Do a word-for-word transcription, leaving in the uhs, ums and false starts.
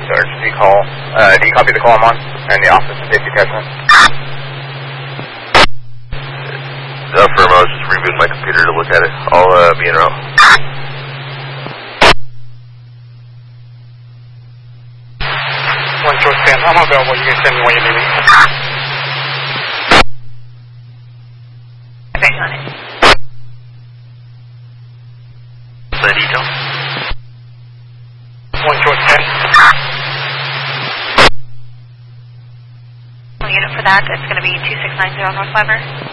Sarge. Do you call, uh, do you copy the call I'm on? And the office and safety attachment? Uh, firm, I was just rebooting my computer to look at it. I'll, uh, be in route. One short span. I'm available. You can send me when you need me. Okay, got it. The detail? One short span. One unit for that. It's going to be two six nine zero North Weber.